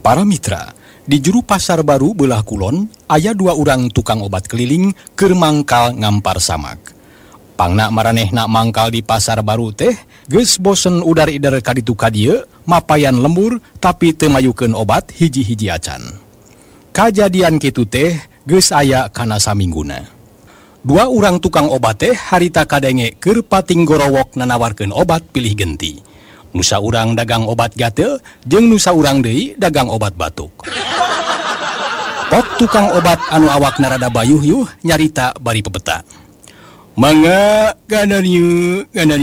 Para mitra, di juru pasar baru belah kulon, aya 2 urang tukang obat keliling keur mangkal ngampar samak. Pangna maranehna mangkal di pasar baru teh, geus bosen udar-idar kaditu kadieu, mapayan lembur tapi teu mayukeun obat hiji-hiji acan. Kajadian kitu teh geus aya kana samingguna. 2 urang tukang obat teh harita kadenge keur pating gorowok nanawarkeun obat pilih genti. Nusa urang dagang obat gatel, jeung nusa urang deui dagang obat batuk. Pok tukang obat anu awakna rada bayuh-yuh nyarita bari pepeta. Mangga ganarieu.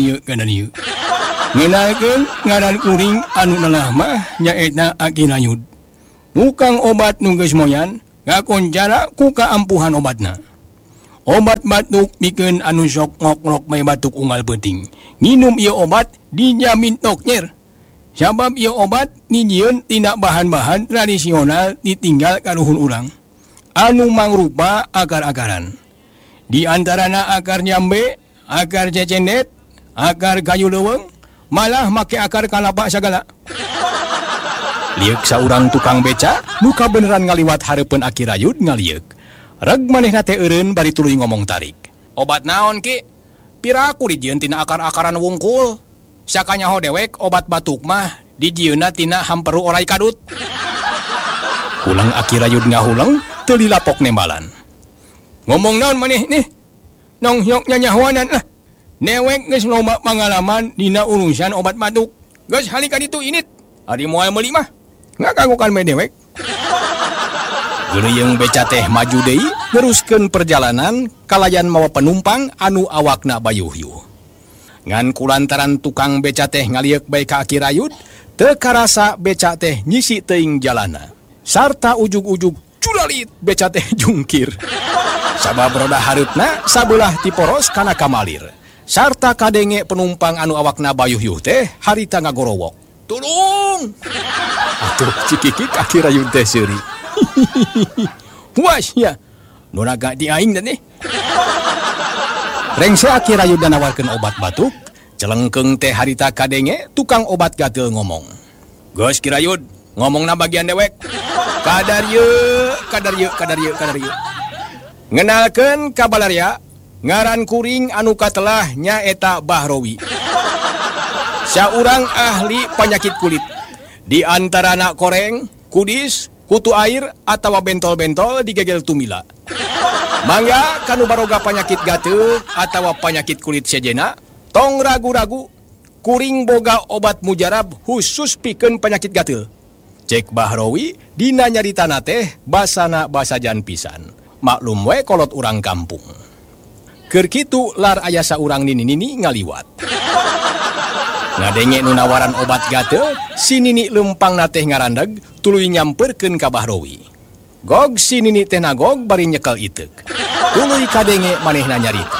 Ngenalkeun ngaran kuring anu lelah mah nyaeta Aki Rayud. Tukang obat nu geus moyan ngakoncara ku kaampuhan obatna. Obat batuk pikeun anu sok ngok-ngok may batuk unggal peuting. Nginum ieu obat dijamin dokter. Sabab ieu obat nijieun tina bahan-bahan tradisional ditinggal kaluhur urang. Anu mangrupa akar-akaran. Di antarana akar nyambe, akar cecendet, akar kayu leuweung, malah make akar kalapa sagala. Liuk saurang tukang beca, nu kabeneran ngaliwat hareupeun Aki Rayud ngaliuk. Reg manehna teh eureun bari tuluy ngomong tarik. Obat naon ki? Piraku dijieun tina akar-akaran wungkul. Sakanyaho dewek obat batuk mah dijieunna tina hamperu orai kadut. Ulang Aki Rayud ngahulang teu dilapok nembalan. Ngomong naon maneh nih? Nongyok nyanyahoanan lah. Dewek geus loba pangalaman dina urusan obat batuk. Geus halika ditu init. Ari moal meuli mah ngakagukan bae dewek. Geureuyeung beca teh maju deui neruskeun perjalanan kalayan mawa penumpang anu awakna bayuh-yuh. Ngan kulantaran tukang beca teh ngaliek bae ka Aki Rayud, teu karasa beca teh nyisi teuing jalanna. Sarta ujug-ujug culalit beca teh jungkir. Sabab roda hareupna sabelah ti poros kana kamalir. Sarta kadenge penumpang anu awakna bayuh-yuh teh harita ngagorowok. Tulung! Atuh cikikik Aki Rayud teh seuri. Puas ya, noraga di aing dan nih. Rengse Aki Rayud nawarkeun obat batuk, celengkeung teh harita kadenge tukang obat gatel ngomong. Geus Ki Rayud, ngomongna bagian dewek. Kadarieu. Ngenalkeun ka balaria, ngaran kuring anu katelah nyaeta Bahrowi. Saurang ahli penyakit kulit. Di antarana koreng, kudis, kutu air atawa bentol-bentol digegel tumila. Mangga kanu baroga penyakit gatel atawa penyakit kulit sejenna, tong ragu-ragu kuring boga obat mujarab khusus pikeun penyakit gatel. Cek Bahrowi dina nyaritana teh basana basa jan pisan. Maklum we kolot urang kampung. Keur kitu lar aya saurang nini-nini ngaliwat. Ngadenge nu nawaran obat gatel, si nini lempangna teh ngarandeg tuluy nyamperkeun ka Bahrowi. Gog si nini teh nagog bari nyekel iteuk. Tuluy kadenge manehna nyarita.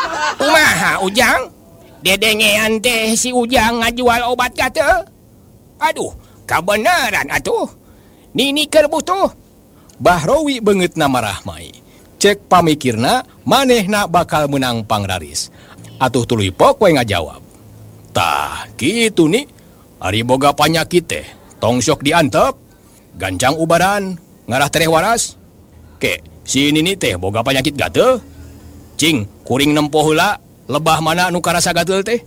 Kumaha Ujang? Dedengean teh si Ujang ngajual obat gatel? Aduh, kabeneran atuh. Nini keur butuh. Bahrowi beungeutna marah mai. Cek pamikirna manehna bakal menang pangraris. Atuh tuluy pok we ngajawab. Tah, kitu nih. Ari boga panyakit teh, tong sok diantep. Gancang ubaran, ngarah tereh waras. Ke, si nini teh boga panyakit gatel. Cing, kuring nempo heula, lebah mana anu karasa gatel teh?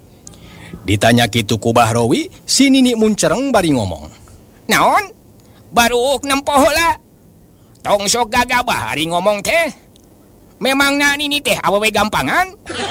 Ditanya kitu ku Bahrowi, si nini muncereng bari ngomong. Naon? Baru nempo heula. Tong sok gagabah ari ngomong teh. Memangna nini teh awewe gampangan?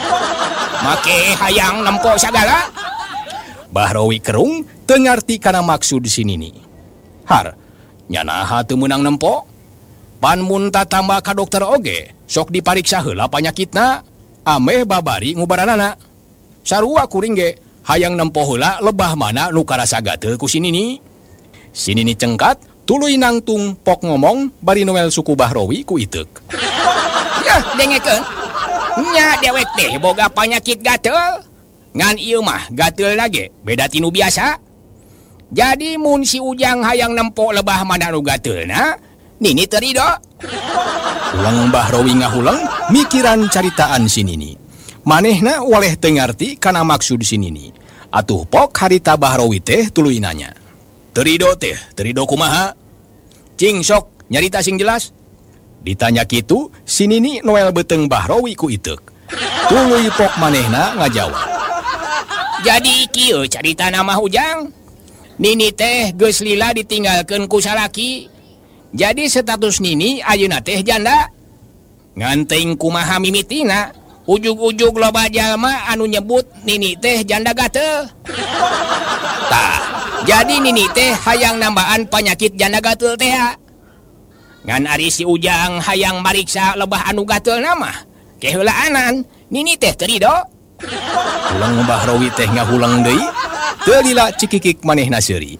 Make hayang nempo sagala? Bahrowi kerung teu ngarti kana maksud si nini. Har, nyanaha teu meunang nempo? Pan mun tatamba ka dokter oge, sok dipariksa heula panyakitna, ameh babari ngubaranana. Sarua kuring ge hayang nempo heula lebah mana nu karasa gatel ku si nini. Si nini cengkat tuluy nangtung pok ngomong bari noel suku Bahrowi ku iteuk. Yah, dengekeun. Nya dewek teh boga panyakit gatel. Ngan ieu mah gatel lage beda tinu biasa. Jadi mun si Ujang hayang nempo lebah mana nu gatelna, nini teu ridho. Ulang Bahrowi ngahulang mikiran caritaan si nini. Manehna waleh teu ngarti kana maksud si nini. Atuh pok harita Bahrowi teh tuluy nanya. terido kumaha? Cing sok nyarita sing jelas. Ditanya kitu, si Nini Noel beteng Bahrowi ku itek. Tuluy pok manehna ngajawab. Jadi kieu carita nama Ujang. Nini teh geus lila ditinggalkeun ku salaki. Jadi status Nini ayeuna teh janda. Nganting kumaha mimitina, ujug-ujug loba jalma anu nyebut Nini teh janda gatel. Tah, jadi Nini teh hayang nambaan penyakit janda gatel teh. Ngan ari si Ujang hayang mariksa lebah anu gatel nama. Keheulaan Nini teh terido. Ulang Bahrowi teh ngahulang deui, teu lila cikikik manehna seuri.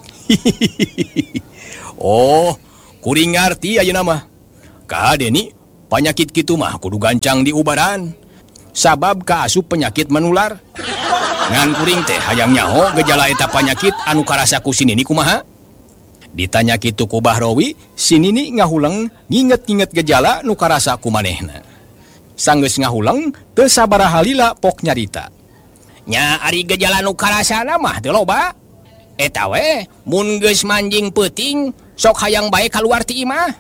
Oh, kuring ngarti ayeuna mah. Kadeni panyakit kitu mah kudu gancang diubaran. Sabab kaasup penyakit menular. Ngan kuring teh hayang nyaho gejala eta panyakit anu karasa ku si Nini kumaha? Ditanya kitu ku Bahrowi, si Nini ngahulang nginget-nginget gejala nu karasa ku manehna. Sanggeus ngahulang, teu sabaraha lila pok nyarita. Nya ari gejala nu karasana mah teu loba. Eta we, mun geus manjing peuting, sok hayang bae kaluar ti imah.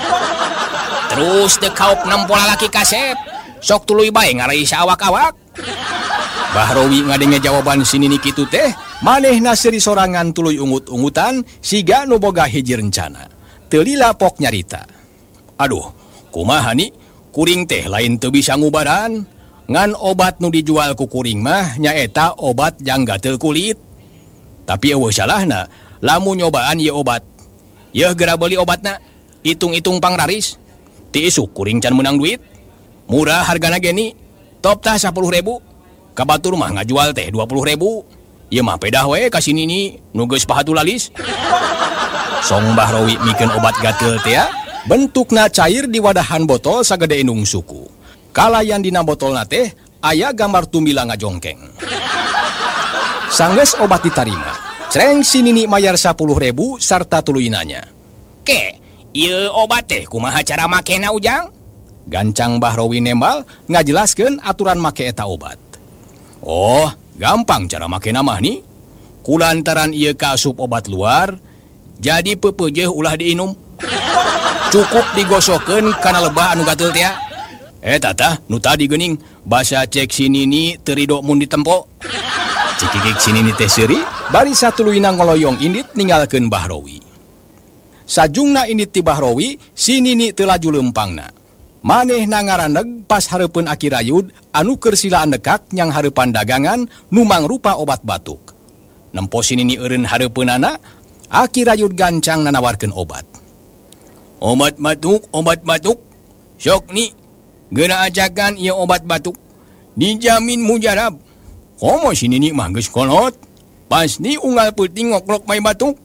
Terus teu kaop nempo lalaki kasep, sok tuluy bae ngaraisa awak-awak. Bahrowi ngadenge jawaban si Nini kitu teh, manehna seuri sorangan tuluy ungut-ungutan siga nu boga hiji rencana. Teu lila pok nyarita. Aduh, kumaha ni? Kuring teh lain teu bisa ngubaran. Ngan obat nu dijual ku kuring mah nyaeta obat jang gatel kulit. Tapi eueuh salahna, lamun nyobaan ieu obat. Yeuh geura beuli obatna, itung-itung pangraris. Ti isuk kuring can menang duit. Murah hargana geni, top tah 10.000. Kabatur mah ngajual teh 20.000. Ieu mah pedah we ka si Nini nu geus pahatu lalis. Song Bahrowi mikeun obat gatel teh bentukna cair di wadahan botol sagede indung suku. Kalayan dina botolna teh aya gambar tumbila ngajongkeng. Sanggeus obat ditarima, cereng si Nini mayar 10.000 sarta tuluy nanya. Ke, ieu obat teh kumaha cara makena Ujang? Gancang Bahrowi nembal ngajelaskeun aturan make eta obat. Oh, gampang cara makena mah ni. Kulantaran ieu kaasup obat luar, jadi pepeujeuh ulah diinum. Cukup digosokeun kana lebah anu gatel teh. Eta tah nu tadi geuning basa cek si Nini terido mun ditempo. Cikikik si Nini teh seuri bari satuluyna ngoloyong indit ninggalkeun Bahrowi. Sajungna indit ti Bahrowi, si Nini teu laju leumpangna. Manehna ngaraneg pas hareupeun Aki Rayud anu keur silaan dekak nyang hareupan dagangan nu mangrupa obat batuk. Nempo si Nini eureun hareupeunana, Aki Rayud gancang nanawarkeun obat. Obat batuk. Sok ni, geura ajakan ieu obat batuk. Dijamin mujarab. Komo si Nini mah geus kolot. Pas ni unggal peuting ngoklok mai batuk.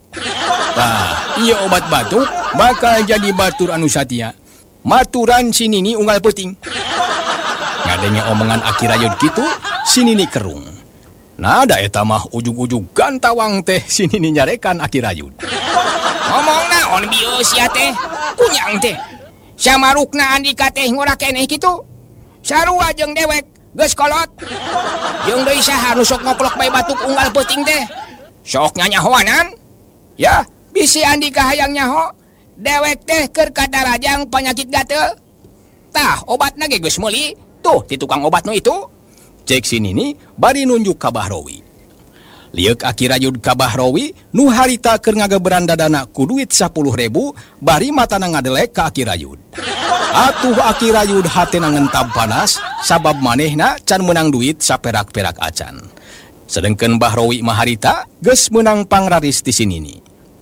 Tah, ieu obat batuk bakal jadi batur anu satia. Maturan si Nini unggal peuting. Ngadenge omongan Aki Rayud kitu, si Nini kerung. Nada eta mah ujug-ujug gantawang teh si Nini nyarekan Aki Rayud. Ngomong naon bieu sia teh? Kunyang teh. Samarukna Andika teh ngora keneh kitu. Sarua jeung dewek geus kolot. Jeung deui saha nu sok ngoklok bae batuk unggal peuting teh? Sok nyanyahoanan? Ya, bisi Andika hayang nyaho. Dewek teh keur kadarajang penyakit gatel. Tah, obatna ge geus meuli. Tuh, di tukang obat nu itu. Cek si Nini bari nunjuk ka Bahrowi. Lieuk Aki Rayud ka Bahrowi nu harita keur ngageberan dadana ku duit 10.000 bari matana ngadelek ka Aki Rayud. Atuh Aki Rayud hatena ngentab panas sabab manehna can menang duit saperak-perak acan. Sedengkeun Bahrowi mah harita geus meunang pangraris ti si Nini.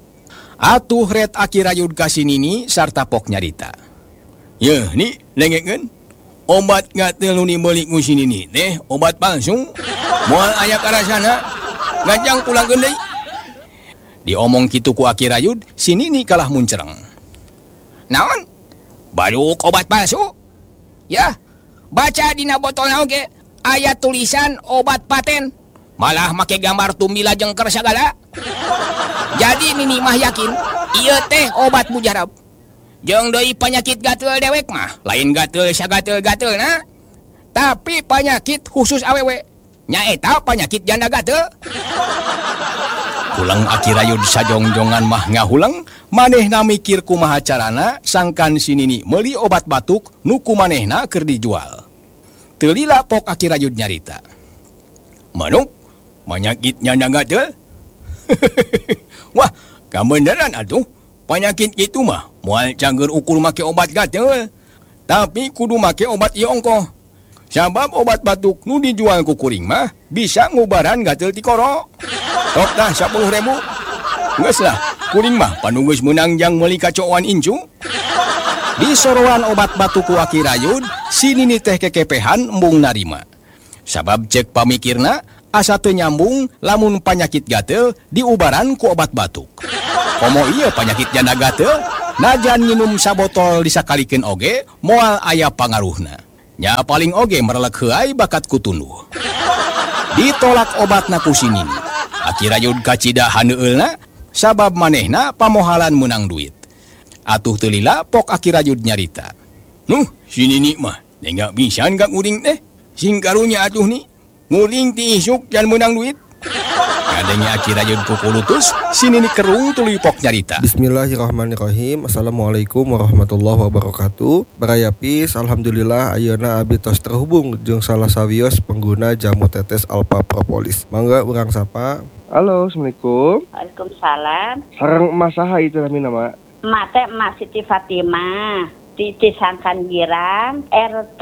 Atuh ret Aki Rayud ka si Nini sarta pok nyarita. Yeuh ni lengekeun. Obat gatel nu dibeuli ku si Nini teh obat palsu. Moal aya karasana ngajang pulangkeun deui. Diomong kitu ku Aki Rayud, si Nini kalah muncereng. Naon? Baduk obat palsu? Ya, baca dina botolna oge aya tulisan obat paten. Malah make gambar tumbila jengker sagala. Jadi Nini mah yakin ieu teh obat mujarab. Jeung deui penyakit gatel dewek mah lain gatel sagatel-gatelna, tapi penyakit khusus awewe. Nyaeta penyakit janda gatel. Pulang Akirayud sajongjongan mah ngahulang, manehna mikir kumaha carana sangkan si Nini meuli obat batuk nuku manehna keur dijual. Teu lila pok Akirayud nyarita. Manuk, penyakitnya naga teu? Wah, kabeneran atuh. Penyakit itu mah moal cangger ukur make obat gatel. Tapi kudu make obat ieu ongkoh. Sabab obat batuk nu dijual ku kuring mah bisa ngubaran gatel ti koro. Tok dah 10.000. Geus lah, kuring mah panu geus meunang jang meuli kacoan incu. Di soroan obat batuk ku Akirayud, si Nini teh kekepehan embung narima. Sabab cek pamikirna asa teu nyambung lamun panyakit gatel diubaran ku obat batuk. Komo ieu panyakit jana gatel, najan nginum sabotol disakalikeun oge moal aya pangaruhna. Nya paling oge merelek heuai bakat kutunduh. Ditolak obatna ku si Nini. Akirayud kacida haneueulna sabab manehna pamohalan menang duit. Atuh teu lila pok Akirayud nyarita. Nuh, si Nini mah enggak bisa gak nguring teh. Sing karunya atuh ni nguring ti isuk jan menang duit. Kadangnya Akirayud kukulutus, si Nini kerung tuluy pok nyarita. Bismillahirrahmanirrahim. Assalamualaikum warahmatullahi wabarakatuh. Barayapis, alhamdulillah ayeuna abdi tos terhubung jeung salah sawios pengguna jamu tetes Alpha Propolis. Mangga urang sapa. Halo, assalamualaikum. Waalaikumsalam. Sareng emas saha itu namina, Mak? Emak teh Emak Siti Fatimah di Cisangkan Girang, RT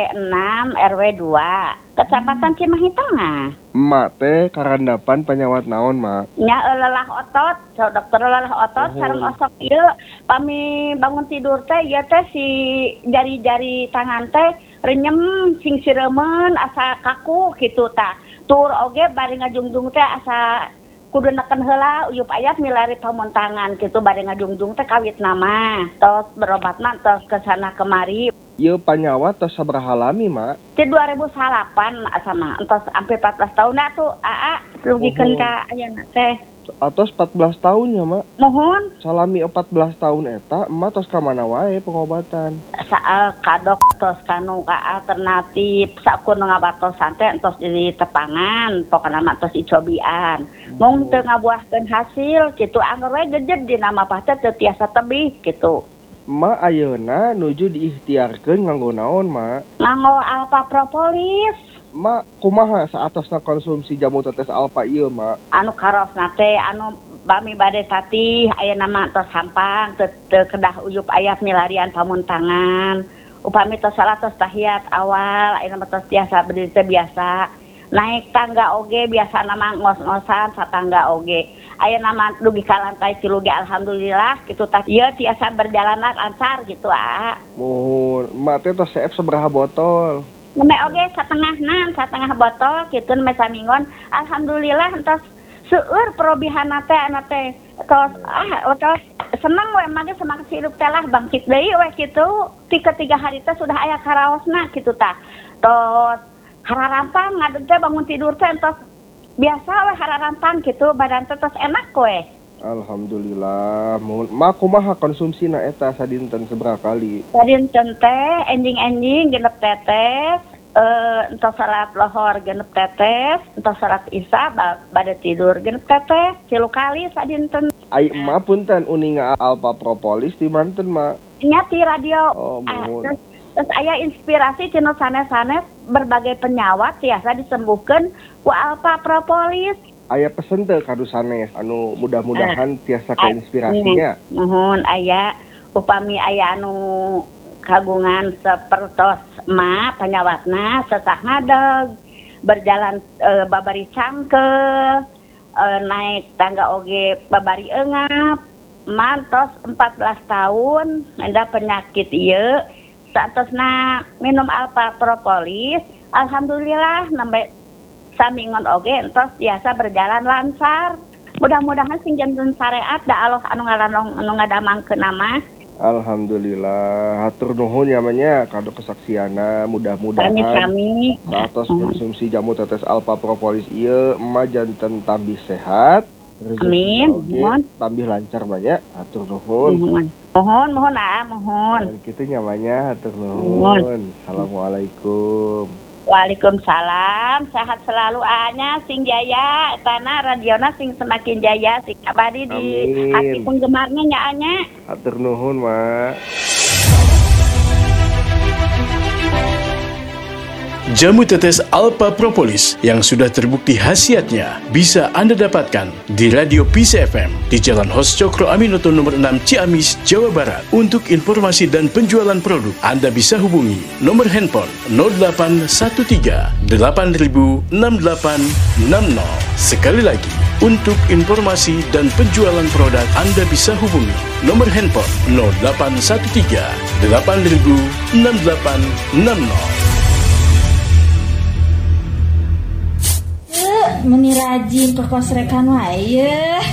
6 RW 2, Kecamatan Cimahi Tengah. Emak teh karandapan penyawat naon, Mak? Nya lelah otot, so dokter lelah otot sareng osok ieu pami bangun tidur teh ieu teh si jari-jari tangan teh renyem sing siremen asa kaku kitu tah. Tur oge bari ngajungjung teh asa kudu neken heula uyup aya milari pamontangan kitu bari ngajungjung teh kawit nama. Tos berobatna tos kesana kemari. Ieu panyawat tos sabaraha lami, Mak? Ti 2008 asa mah entos sampai 14 tahun atuh aa rugikeun ka ayeuna teh. Atos 14 tahun ya, Mak? Mohon Salami 14 tahun eta, emak tos ka mana wae pengobatan? saal kadok tos kanu ka alternatif sakur ngabatosan teh entos di tepangan pokona mah tos icobian. Mung teu ngabuahkeun hasil kitu anggar we gejed di nama teh teu tiasa tebih kitu. Emak ayeuna nuju diikhtiarkeun nganggo naon, Mak? Nganggo Alpha Propolis. Mak, kumaha saatosna konsumsi jamu tetes Alpha ieu, Mak? Anu karosna teh anu bami bade tatih aya nama tos sampang teu kedah uyup aya milarian pamuntangan. Upami tos salah tos tahiyat awal aya nama tos tiasa berdiri teh biasa. Naik tangga oge biasa nama ngos-ngosan satangga oge. Aya nama dugi ka lantai 3 ge alhamdulillah kitu tah ieu tiasa berjalan lancar gitu Mohon, Mak teh tos seep sabaraha botol? Neme oge satengah botol kitu neme samingon alhamdulillah entos seueur perobihanna teh ana teh tos tos seneng we mage semangat hidup teh lah bangkit deui we kitu ti ketiga hari teh sudah aya karaosna kitu tah tos hararampang ngadeg teh bangun tidur teh entos biasa we hararampang kitu badan teh tos enak we. Alhamdulillah. Mohon, Mak kumaha konsumsina eta sadinten sabaraha kali? Sadinten teh enjing-enjing genep tetes entos salat lohor genep tetes, entos salat isya bade tidur genep tetes, 3 kali sadinten. Ai emak punten uninga Alpha Propolis di manten, Mak? Nya ti radio. Oh, mohon. Terus aya inspirasi cenah sanes-sanes berbagai penyawat tiasa disembuhkeun ku Alpha Propolis. Aya pesen teu kadu sanes anu mudah-mudahan tiasa keinspirasinya. Mohon aya upami aya anu kagungan sapertos emak panyawatna sesah ngadeg berjalan babari cangkel naik tangga oge babari eungap mantos 14 tahun ada penyakit ieu saatosna minum Alpha Propolis alhamdulillah nembe samingon oge entos biasa berjalan lancar. Mudah-mudahan sing janten syariat da Allah anu ngaranong anu ngadamangkeun nama. Alhamdulillah, hatur nuhun namanya kado kesaksiana mudah-mudahan Kami atas konsumsi jamu tetes Alpha Propolis ieu emak janten tambih sehat. Amin. Mohon tambih lancar banyak. Hatur nuhun. Mohon. Dan kitu namanya hatur nuhun. Assalamualaikum. Waalaikumsalam, sehat selalu Anya, sing jaya, tanah radiona sing semakin jaya, sing abadi di Amin. hati penggemarnya nya Anya. Hatur nuhun, Mak. Jamu tetes Alpha Propolis yang sudah terbukti khasiatnya bisa Anda dapatkan di Radio Peace FM di Jalan Hos Cokro Aminoto nomor 6 Ciamis, Jawa Barat. Untuk informasi dan penjualan produk, Anda bisa hubungi nomor handphone 0813 8000 6860. Sekali lagi, untuk informasi dan penjualan produk, Anda bisa hubungi nomor handphone 0813 8000 6860. Meni rajin ke kos rekan wae.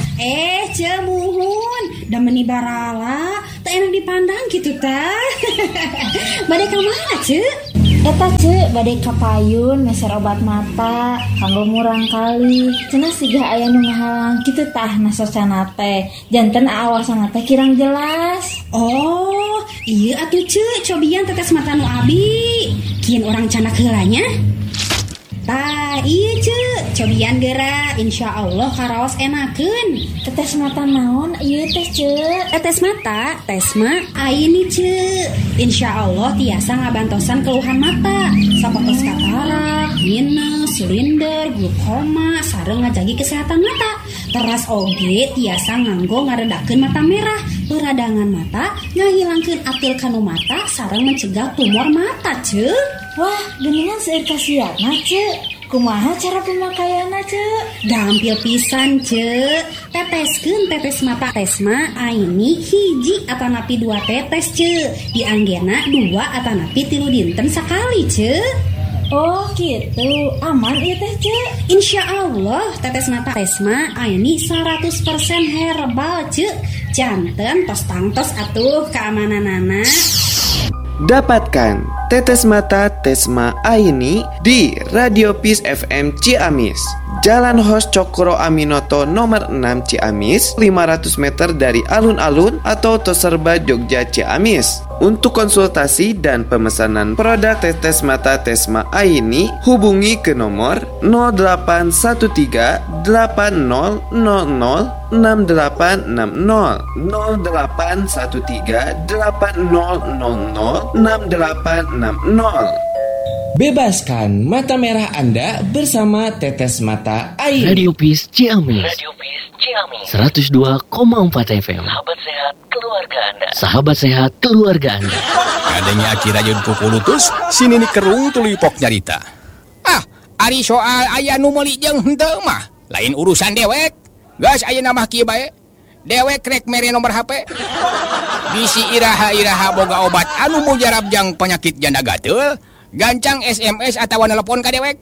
Cemuhun da meni barala tak enak dipandang gitu tah. Bade ka mana ce? Eta ce bade ka payun meser obat mata kanggo murang kali. Cenah siga aya nu ngahalang kitu tah nasosana teh. Janten aawasana teh kirang jelas. Oh, iya atuh ce, cobian tetes mata nu abi. Kieun orang canak heulanya. Tah, iya ce, cobian geura, insya Allah karaos enakeun. Tetes mata naon ieu teh ce? Tetes mata, tesma, ayeuni ce. Insya Allah tiasa ngabantosan keluhan mata, sapotos katarak, minus, silinder, glukoma, sareng ngajagi kesehatan mata. Teras oge tiasa nganggo ngaredakeun mata merah, peradangan mata, ngahilangkeun atil kanu mata, sareng mencegah tumor mata ce. Wah, geningan seueur kasiatna ce. Kumaha cara pemakaianna ce? Gampil pisan ce. Teteskeun tetes mata tesma aini hiji atanapi 2 tetes ce. Dianggena 2 atanapi 3 dinten sakali ce. Oh gitu, aman ieu teh ce. Insya Allah tetes mata tesma aini 100% herbal ce. Janten tos tangtos atuh keamananana. Dapatkan tetes mata Tesma Aini di Radio Peace FM Ciamis, Jalan Hos Cokro Aminoto nomor 6 Ciamis, 500 meter dari alun-alun atau Toserba Jogja Ciamis. Untuk konsultasi dan pemesanan produk tetes mata Tesma Aini, hubungi ke nomor 0813 8000 6860 0813 8000 6860. Bebaskan mata merah Anda bersama Tetes Mata Aini. Radio Peace Ciamis. 102,4 FM. Sahabat sehat keluarga Anda. Sahabat sehat keluarga Anda. Kadangnya akhirnya yun kukulutus, sini ni kerung tuluy pok nyarita. Ari soal aya nu meuli jeung henteu mah, lain urusan dewek. Gas aya namah kieu bae. Dewek rek mere nomor HP. Bisi iraha-iraha boga obat anu mujarab jang penyakit janda gatel, gancang SMS atawa nelpon ka dewek.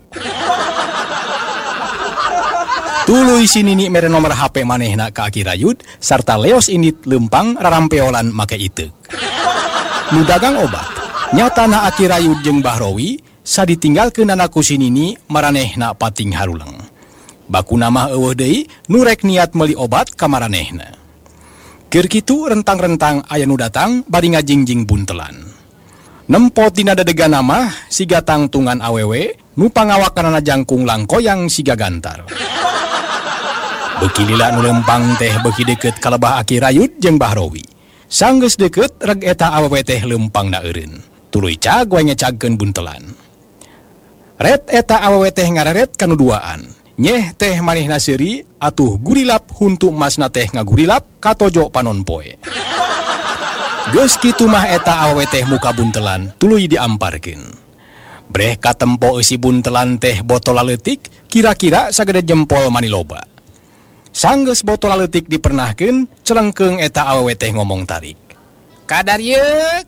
Tuluy sinini mere nomor HP manehna ka Aki Rayud sarta leos indit lempang rarampeolan make iteuk. Nu dagang obat nyatana Aki Rayud jeung Bahrowi saditinggalkeun anaku sinini maranehna pating haruleng. Baku nama eueuh deui nu rek niat meuli obat ka maranehna. Keur kitu rentang-rentang aya nu datang bari ngajingjing buntelan. Nempot dina dadegan nama siga tangtungan awewe nu pangawakanana jangkung langkoyang siga gantar. Beuki lila nu lempang teh beuki deukeut ka lebah Aki Rayud jeung Bahrowi. Sanggeus deukeut reg eta awewe teh lempangna eureun. Tuluy cag wae ngecagkeun buntelan. Ret eta awewe teh ngareret kanu duaan. Nyeh teh manehna seuri atuh gurilap huntu emasna teh ngagurilap katojo panon poe. Geus kitu mah eta awewe teh muka buntelan tuluy diamparkeun. Breh katempo eusi buntelan teh botol leutik kira-kira sagede jempol maniloba. Sanggeus botol leutik dipernahkeun celengkeung eta awewe teh ngomong tarik. Kadarieu.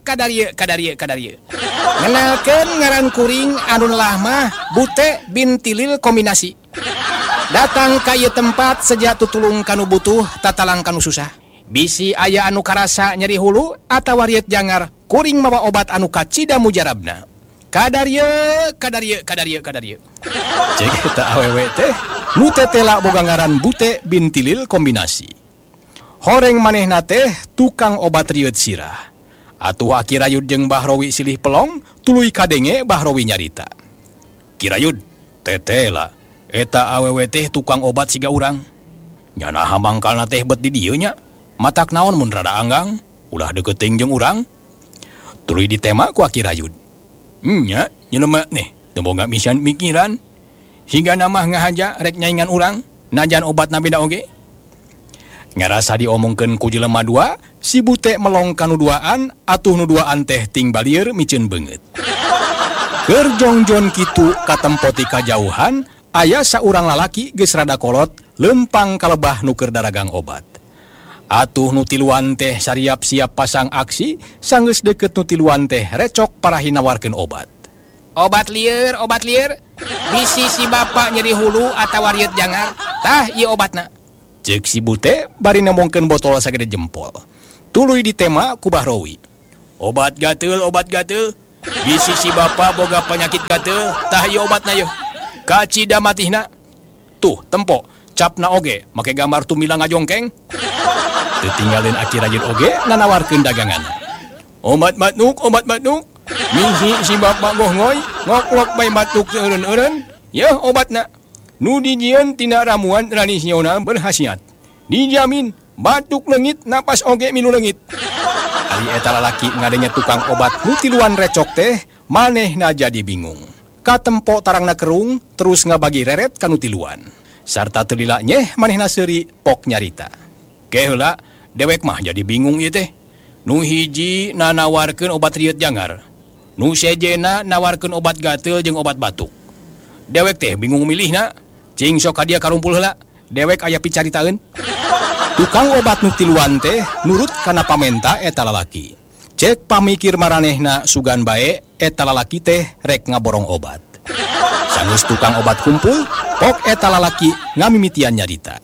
Ngenalkeun ngaran kuring anu lelah mah Bute binti Lil kombinasi. Datang ka ieu tempat seja tutulung kanu butuh tatalang kanu susah. Bisi aya anu karasa nyeri hulu atawa riet jangar kuring mawa obat anu kacida mujarabna. Kadarieu. Cek eta awewe teh nu tetela boga ngaran Bute binti Lil kombinasi. Horeng manehna teh tukang obat rieut sirah. Atuh Aki Rayud jeung Bahrowi silih pelong tuluy kadenge Bahrowi nyarita. Kirayud, tetela, eta awewe teh tukang obat siga urang. Nyana hamangkalna teh bet di dieu nya. Matak naon mun rada anggang, ulah deketing jeung urang. Tuluy ditema ku Kirayud. Nya, nyeuneu nih, teu boga misan mikiran. Hingga namah ngahaja rek nyaingan urang, najan obatna beda oge. Ngarasa diomongkeun ku jelema dua, si bute melong ka nuduaan, atuh nuduaan teh ting balieur miceun beungeut. Keur jongjon kitu katempo ti kajauhan, aya saurang lalaki geus rada kolot lempang kalebah nu keur daragang obat. Atuh nu tiluan teh sariap siap pasang aksi, sanggeus deukeut nu tiluan teh recok parahi nawarkeun obat. Obat lieur. Bisi si bapak nyeri hulu atawa riet jangar, tah ieu obatna. Cek si bute bari nemongkeun botol sagede jempol. Tuluy ditema ku Bahrowi. Obat gateul. Bisi si bapak boga penyakit gateul, tah ieu obatna yeuh. Kacida matihna. Tuh, tempo, capna oge, make gambar tumila ngajongkeng. Teu tinggalin Kirayud oge nanawarkeun daganganna. Obat matnuk. Misi si bapak gohngoi, ngoklok bae batuk teu eureun-eureun. Yeuh obatna. Nu dijieun tina ramuan tradisional berhasiat. Dijamin batuk leungit napas oge milu leungit. Ari eta lalaki ngadenge tukang obat nu tiluan recok teh manehna jadi bingung. Katempo tarangna kerung terus ngabagi reret ka nu tiluan. Sarta teu lila nyeh manehna seuri pok nyarita. Ke heula dewek mah jadi bingung ieu teh. Nu hiji nanawarkeun obat riet jangar. Nu sejena nawarkeun obat gateul jeung obat batuk. Dewek teh bingung milihna. Cing sok ka dia karumpul heula, dewek aya picaritaeun. Tukang obat nu tiluan teh nurut kana pamenta eta lalaki. Cek pamikir maranehna sugan bae eta lalaki teh rek ngaborong obat. Sanggeus tukang obat kumpul, pok eta lalaki ngamimitian nyarita.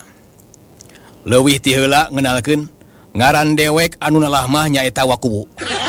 Leuwih ti heula ngeunalkeun ngaran dewek anu nalah mah nyaeta Wakuwu.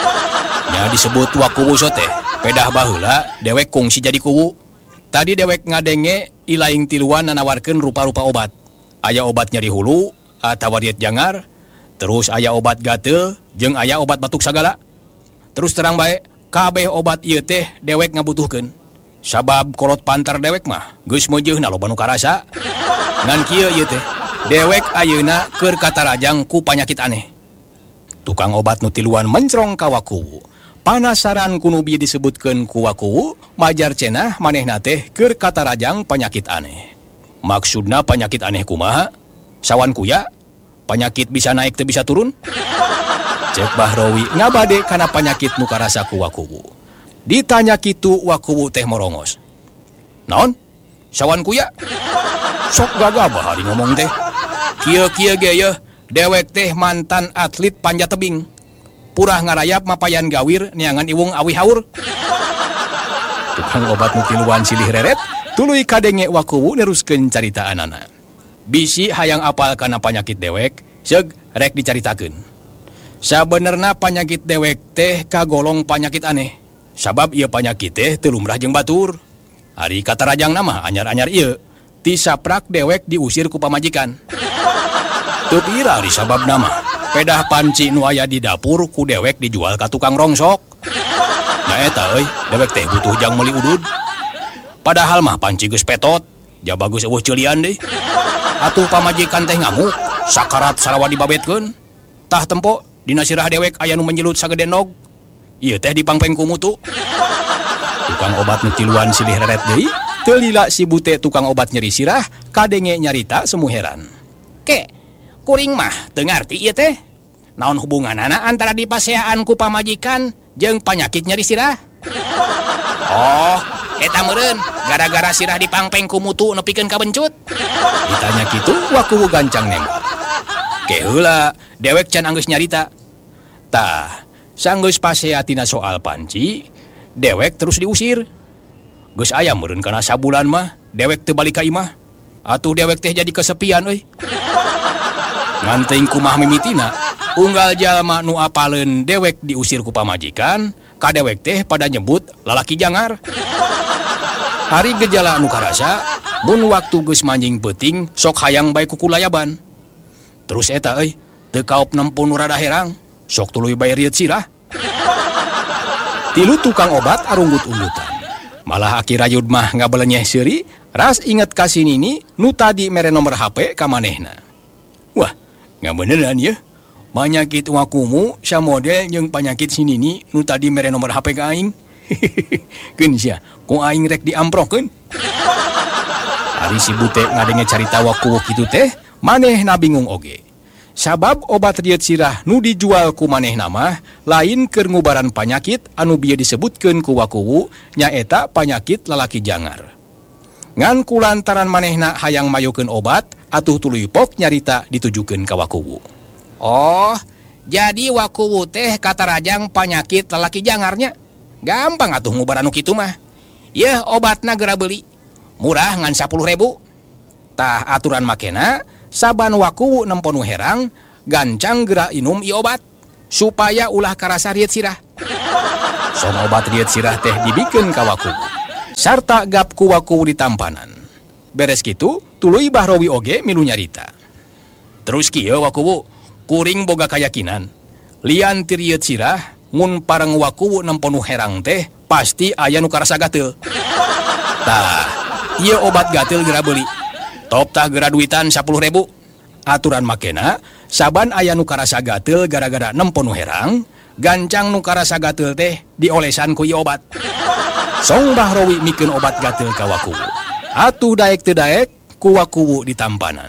Nya disebut Wakuwu teh, pedah baheula dewek kungsi jadi kuwu. Tadi dewek ngadenge ilaing tiluan nanawarkeun rupa-rupa obat. Aya obat nyeri hulu atawa riet jangar, terus aya obat gateul jeung aya obat batuk sagala. Terus terang bae, kabeh obat ieu teh dewek ngabutuhkeun. Sabab kolot pantar dewek mah geus meujeuhna loba nu karasa. Ngan kieu ieu teh, dewek ayeuna keur katarajang ku panyakit aneh. Tukang obat nu tiluan mencrong ka Wakuwu. Panasaran kuno bieu disebutkeun ku Wakuwu, majar cenah manehna teh keur katarajang panyakit aneh. Maksudna panyakit aneh kumaha? Sawan kuya? Panyakit bisa naik teu bisa turun? Cek Bahrowi ngabade kana panyakit nu karasa ku Wakuwu. Ditanya kitu Wakuwu teh morongos. Naon? Sawan kuya? Sok gagabah ari ngomong teh. Kieu ge yeuh, dewek teh mantan atlet panjat tebing. Purah ngarayap mapayan gawir neangan iwung awi haur. Tukang obat nu tiluan silih reret, tuluy kadenge Wakuwu neruskeun caritaanana. Bisi hayang apal kana panyakit dewek, seug rek dicaritakeun. Sabenerna panyakit dewek teh kagolong panyakit aneh. Sabab ieu panyakit teh teu lumrah jeung batur. Ari katarajang nama anyar-anyar ieu, ti saprak dewek diusir ku pamajikan. Teu pira ari sabab nama. Pedah panci nu aya di dapur ku dewek dijual ka tukang rongsok. Nya eta euy, dewek teh butuh jang meuli udud. Padahal mah panci geus petot, ja bagus eueuh ceulian deui. Atuh pamajikan teh ngamuk, sakarat sarawa dibabetkeun. Tah tempo dina sirah dewek aya nu menjelut sagede nog. Ieu teh dipangpeng ku mutu. Tukang obat nu tiluan silih reret deui, teu lila si bute tukang obat nyeri sirah kadenge nyarita semu heran. Ke, kuring mah teu ngarti ieu teh. Naon hubunganana antara dipaseaan ku pamajikan jeung panyakit nyeri sirah? Oh, eta meureun gara-gara sirah dipangpeng ku mutu nepikeun ka bencut. Ditanya kitu Wakuwu gancang nembak. Ke heula dewek can anggeus nyarita. Tah, sanggeus pasea tina soal panci, dewek terus diusir. Geus aya meureun kana sabulan mah dewek teu balik ka imah. Atuh dewek teh jadi kesepian euy. Ngan teuing kumaha mimitina, unggal jalma nu apaleun dewek diusir ku pamajikan, ka dewek teh pada nyebut lalaki jangar. Hari gejala anu karasa, mun waktu geus manjing peuting sok hayang bae ku kulayaban. Terus eta euy, teu kaop nempo nu rada herang, sok tuluy bae rieut sirah. Tilu tukang obat arunggut-unggutan. Malah aki rayud mah ngabelenyeh seuri, ras inget ka si Nini nu tadi mere nomor HP ka manehna. Wah, ngabeneran ya. Panyakit wakumu sa model jeung panyakit si Nini nu tadi mere nomor HP ka aing. Keun sia, ku aing rek diamprokeun. Ari si Bute ngadenge carita wakuwu kitu teh, manehna bingung oge. Sabab obat rieut sirah nu dijual ku manehna mah lain keur ngubaran panyakit anu bieu disebutkeun ku wakuwu nyaeta panyakit lalaki jangar. Ngan kulantaran manehna hayang mayukeun obat, atuh tuluy pok nyarita ditujukeun ka wakuwu. Oh, jadi wakuwu teh katarajang panyakit lalaki jangarnya. Gampang atuh ngubaran nu kitu mah. Yeuh obatna geura beuli. Murah ngan 10.000. Tah aturan makena saban wakuwu nempo nu herang, gancang geura inum ieu obat supaya ulah karasa rieut sirah. Som obat rieut sirah teh dibikeun ka wakuwu, sarta gap ku wakuwu ditampanan. Beres kitu, tuluy Bahrowi oge milu nyarita. Terus kieu wakuwu, kuring boga kayakinan, lian ti rieut sirah, mun pareng wakuwu nempo nu herang teh pasti aya nu karasa gateul. Tah, ieu obat gateul geura beuli. Top tah geura duitan 10.000. Aturan makena, saban aya nu karasa gateul gara-gara nempo nu herang, gancang nu karasa gateul teh diolesan ku ieu obat. Song Bahrowi mikeun obat gateul ka wakuwu. Atuh daek teu daek ku wakuwu ditampanan.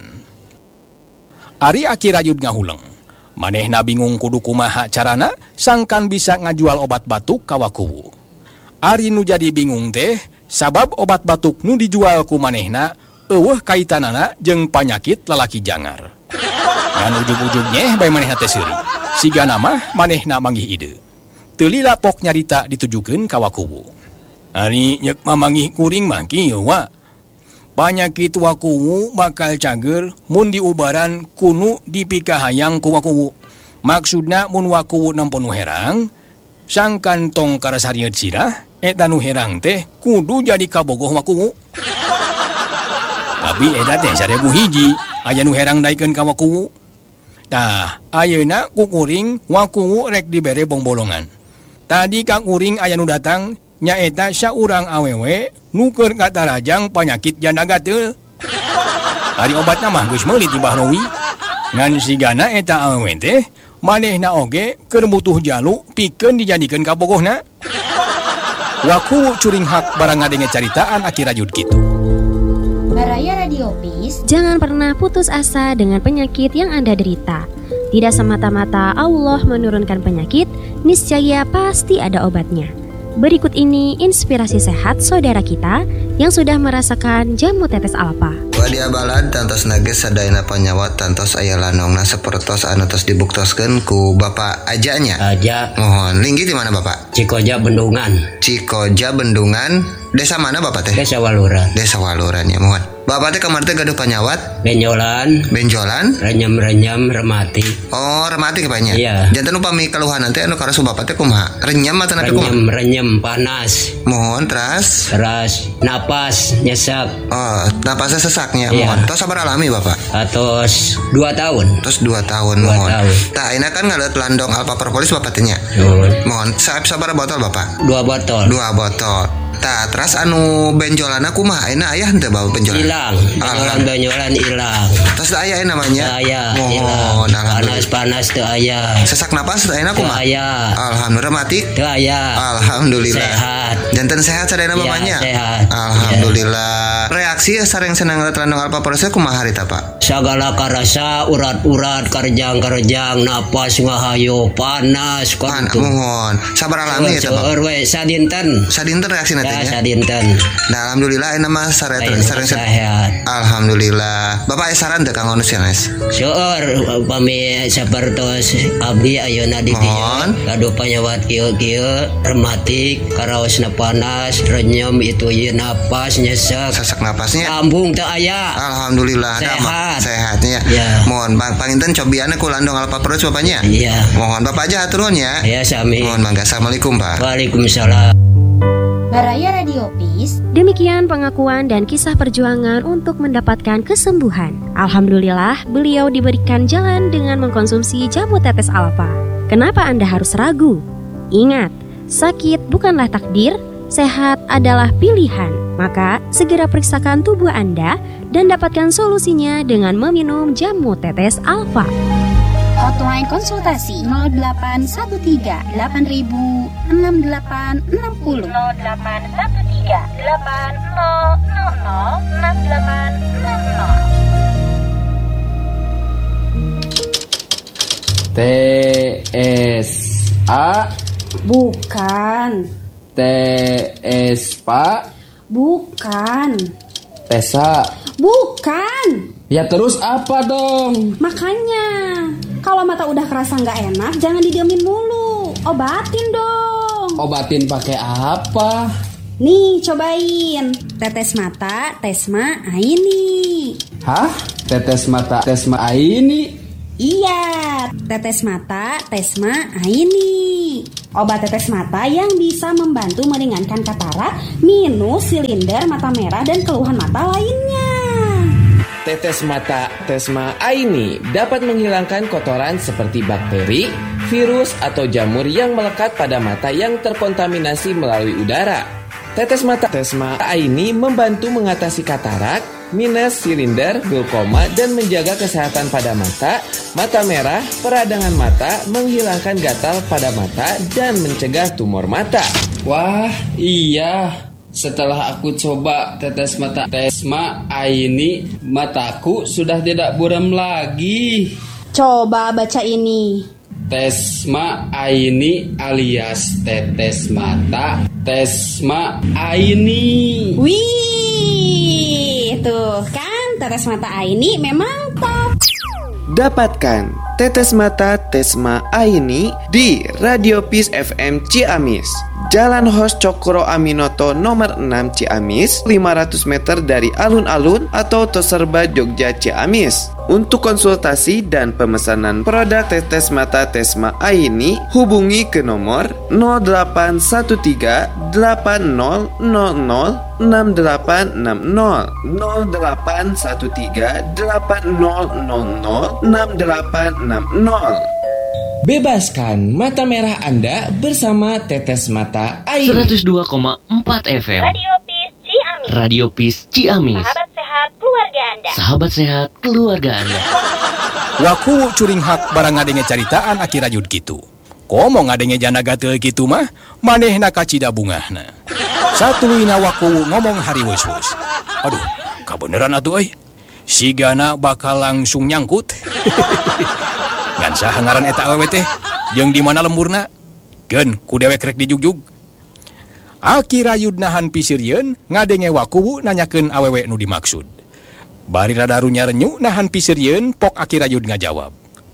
Ari aki rayud ngahuleng. Manehna bingung kudu kumaha carana sangkan bisa ngajual obat batuk ka wakuwu. Ari nu jadi bingung teh, sabab obat batuk nu dijual ku manehna eueuh kaitanana jeung panyakit lalaki jangar. Ngan ujug-ujugnya bae manehna teh seuri. Sigana mah manehna manggih ide. Teu lila pok nyarita ditujukeun ka wakuwu. Ari nyek mamanggih kuring mah kieu wa. Panyakit wakuwu bakal cager mun diubaran kunu dipikahayang ku wakuwu. Maksudna mun wakuwu nempo nu herang, sangkan tong karasa rieut sirah, eta nu herang teh kudu jadi kabogoh wakuwu. Tapi eta teh 1.000 hiji, aya nu herang daikeun ka wakuwu. Tah, ayeuna ku kuring wakuwu rek dibere bongbolongan. Tadi ka kuring aya nu datang nyaeta saurang awewe nu keur katarajang panyakit janda gateul. Ari obatna mah geus meuli ti Bahrowi. Ngan sigana eta awewe teh manehna oge keur butuh jalu pikeun dijadikeun kabogohna. Wakuwu curing hak barang ngadenge caritaan aki rajud kitu. Baraya Radio Peace, jangan pernah putus asa dengan penyakit yang Anda derita. Tidak semata-mata Allah menurunkan penyakit, niscaya pasti ada obatnya. Berikut ini inspirasi sehat saudara kita yang sudah merasakan jamu tetes alpa. Wadia balad tantos nages sadayana panyawat tantos aya lanongna sapertos anu tos dibuktoskeun ku Bapak Ajanya. Aja. Mohon linggi di mana Bapak? Cikoja Bendungan. Cikoja Bendungan. Desa mana Bapak teh? Desa Waluran. Desa Waluran ya, mohon. Bapak teh kamar teh gaduh panyawat? Benjolan. Benjolan? Renyem-renyem rematik. Oh, rematik banyak. Iya. Janten upami keluhanan teh anu karasu Bapak teh kumaha? Renyem atau napi kumaha? Renyem panas. Mohon teras. Napas nyesek. Oh, napasnya sesaknya. Iya. Mohon. Tos sabar alami Bapak? Tos 2 tahun. Tos 2 tahun mohon. Tah ayeuna kan ngalet landong Alpa Propolis Bapak teh nya. Mohon sabar botol Bapak? 2 botol. 2 botol. Tah, teras anu benjolana kumaha ayeuna aya henteu bawa benjolan? Hilang. Benjolan hilang. Terus teu aya namanya? Aya. Mohon Panas teu aya. Sesak napas ayeuna kumaha? Aya. Alhamdulillah rematik? Teu aya. Alhamdulillah. Sehat. Janten sehat sadayana bapaknya? Sehat. Alhamdulillah. Reaksi sareng senang landong Alpa Propolis kumaha harita Pak? Sagala karasa urat-urat karjang-karjang napas ngahayu panas kitu. Mohon. Sabar alami ya Pak. Sadinten. Sadinten reaksina teh nya? Sadinten. Nah, alhamdulillah ayeuna mah sareng sehat. Alhamdulillah. Bapak aya saran teu Kang Onus ya, Mas? Seueur upami sapertos abdi ayeuna di dieu gaduh panyawat kieu-kieu rematik, karaosna panas, renyem itu ieu napas nyesek. Sesak napasnya? Lambung teu aya. Alhamdulillah. Sehatnya. Ya. Mohon panginten cobiana ku landong Alpa Propolis Bapaknya. Iya. Mohon Bapak aja atur nuhun ya. Ya sami. Mohon mangga. Assalamualaikum Pak. Waalaikumsalam. Baraya Radio Peace. Demikian pengakuan dan kisah perjuangan untuk mendapatkan kesembuhan. Alhamdulillah, beliau diberikan jalan dengan mengkonsumsi jamu tetes alpa. Kenapa Anda harus ragu? Ingat, sakit bukanlah takdir, Sehat adalah pilihan, maka segera periksakan tubuh Anda dan dapatkan solusinya dengan meminum jamu tetes Alfa. Hotline konsultasi 0813 8000 6860 0813 8000 6860. TSA. Bukan. TSPA. Bukan. Tesa. Bukan. Ya terus apa dong? Makanya kalau mata udah kerasa nggak enak, jangan didiemin mulu. Obatin dong. Obatin pakai apa? Nih, cobain. Tetes mata, Tesma Aini. Hah? Tetes mata, Tesma Aini? Iya, tetes mata, Tesma Aini. Obat tetes mata yang bisa membantu meringankan katarak, minus, silinder, mata merah, dan keluhan mata lainnya. Tetes mata Tesma Aini dapat menghilangkan kotoran seperti bakteri, virus, atau jamur yang melekat pada mata yang terkontaminasi melalui udara. Tetes mata Tesma Aini membantu mengatasi katarak, minus, silinder, glaukoma, dan menjaga kesehatan pada mata, mata merah, peradangan mata, menghilangkan gatal pada mata, dan mencegah tumor mata. Wah, iya. Setelah aku coba tetes mata Tesma Aini, mataku sudah tidak buram lagi. Coba baca ini. Tesma Aini alias tetes mata Tesma Aini. Wih, tuh kan tetes mata Aini memang top. Dapatkan tetes mata Tesma Aini di Radio Peace FM Ciamis, Jalan Hos Cokro Aminoto nomor 6 Ciamis, 500 meter dari alun-alun atau Toserba Jogja Ciamis. Untuk konsultasi dan pemesanan produk tetes mata Tesma Aini, hubungi ke nomor 0813 8000 6860 0813 8000 6860. Bebaskan mata merah Anda bersama tetes mata Aini. 102,4 FM Radio Peace Ciamis. Radio Peace Ciamis. Sahabat sehat keluarga Anda. Sahabat sehat keluarga Anda. Waku curing hak barang ngadenge caritaan aki rajut kitu. Komo ngadenge jana gatel kitu mah, manehna kacida bungahna. Satuluina waku ngomong hari wus-wus. Aduh, kabeneran atuh euy. Sigana bakal langsung nyangkut. Ngan saha ngaran eta awewe teh? Jeung di mana lemburna? Geun ku dewek rek dijugjug. Aki rayud nahan pisirieun ngadenge waku nanyakeun awewe nu dimaksud. Bari rada runya renyu nahan pisirieun pok aki rayud ngajawab.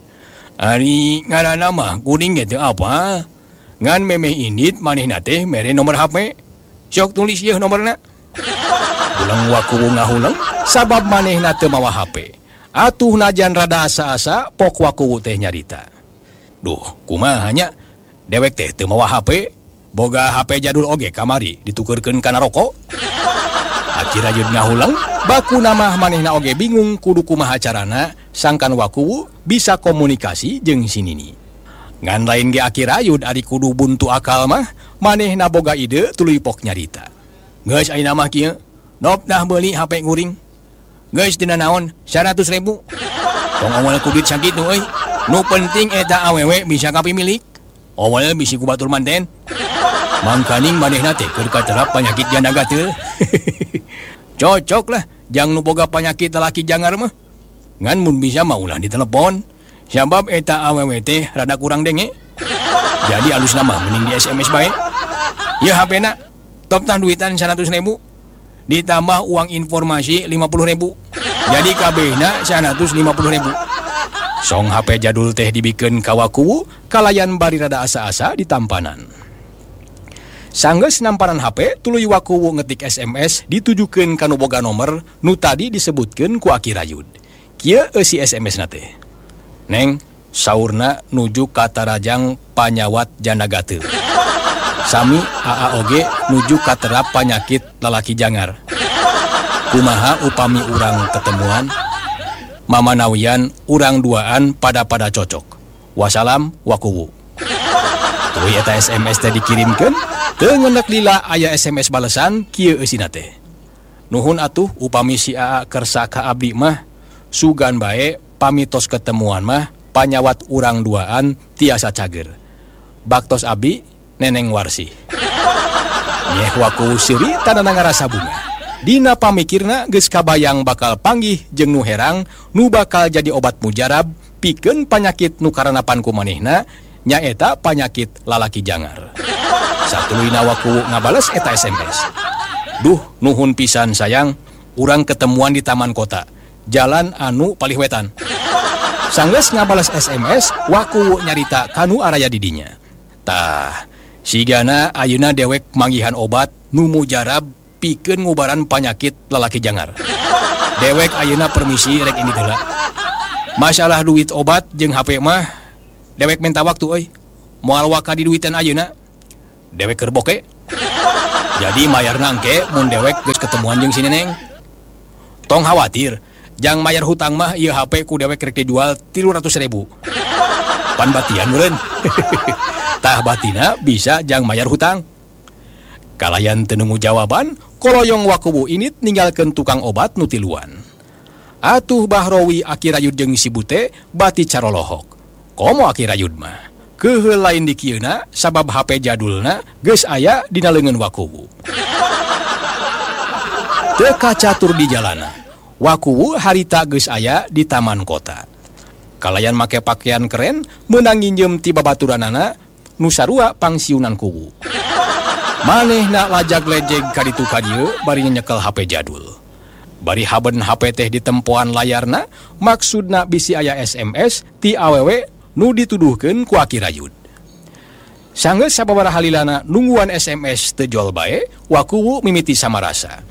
Ari ngaranna mah kuning ge teu apa? Ngan memeh indit manehna teh mere nomor HP. Sok tulis ieu nomorna. Ulang waku ngahuleng sabab manehna teu mawa HP. Atuh najan rada asa-asa pok waku teh nyarita. Duh, kumaha nya? Dewek teh teu mawa HP, boga HP jadul oge kamari ditukeurkeun kana rokok. Aki rajut ngahuleng, baku namah manehna oge bingung kudu kumaha carana sangkan waku bisa komunikasi jeung si Nini. Ngan lain ge aki rayud ari kudu buntu akal mah, manehna boga ide tuluy pok nyarita. Geus ayeuna mah kieu, nop dah beuli HP nguring. Geus dina naon 100.000. Tong awal ku duit sakitu euy. Nu penting eta awewe bisa kapimilik. Awal bisi ku batur manten. Mangkaning manehna teh keur katerap panyakit janda gatel. Cocok lah jang nu boga panyakit laki jangar mah. Ngan mun bisa mah ulah ditelepon. Sabab eta awewe teh rada kurang denge. Jadi alus nama mending di SMS bae. Ieu HP-na top tah duitan 100.000. Ditambah uang informasi 50.000. Jadi kabehna 150.000. Song HP jadul teh dibikeun ka waku, kalayan bari rada asa-asa di tampanan. Sanggeus namparan HP, tuluy waku ngetik SMS ditujukeun ka nu boga nomor nu tadi disebutkeun ku aki rayud. Kieu eusi SMS na teh. Neng, saurna nuju ka Tarajang panyawat janda gatel. Sami AAOG nuju ka terap panyakit lalaki jangar. Kumaha upami urang ketemuan? Mamanawian urang duaan pada cocok. Wassalam wakuwu. Tuluy eta SMS teh dikirimkeun, teu ngeundeuk lila aya SMS balesan kieu eusina teh. Nuhun atuh upami si AA kersa ka abdi mah, sugan bae pamitos ketemuan mah panyawat urang duaan tiasa cager. Baktos abdi Neneng Warsi. Nyeh waku siri tadana ngarasa bunga. Dina pamikirna geus kabayang bakal panggih jeung nu herang nu bakal jadi obat mujarab pikeun panyakit nu karanapan ku manehna nyaeta panyakit lalaki jangar. Satuluyna waku ngabales eta SMS. Duh, nuhun pisan sayang, urang ketemuan di taman kota, jalan anu palihwetan. Sanggeus ngabales SMS, waku nyarita kanu araya didinya. Tah, sigana ayeuna dewek manggihan obat nu mujarab pikeun ngubaran panyakit lalaki jangar. Dewek ayeuna permisi rek ini heula. Masalah duit obat jeung HP mah dewek minta waktu euy. Moal waka di duitan ayeuna. Dewek keur boke. Jadi mayarna engke mun dewek geus ketemuan jeung si Neneng. Tong khawatir, jang mayar hutang mah ieu HP ku dewek rek dijual 300.000. Pan batian meureun. Tah batina bisa jang mayar hutang. Kalayan teu nemu jawaban, koloyong wakubu init ninggalkeun tukang obat nu tiluan. Atuh Bahrowi Aki Rayud jeung si Bute bati carolohok. Komo Aki Rayud mah? Keheul lain di kieuna sabab HP jadulna geus aya dina leungeun wakubu. Teu kacatur di jalana. Wakubu harita geus aya di taman kota. Kalayan make pakaian keren meunang nginjem ti babaturanana nu sarua pangsiunan kubu. Manehna lajag-lejeg ka ditu ka dieu bari nyekel HP jadul. Bari haben HP teh di tempoan layarna, maksudna bisi aya SMS ti awewe nu dituduhkeun ku Aki Rayud. Sanggeus sababaraha halilana nungguan SMS teu jol bae, wakuwu mimiti samarasa.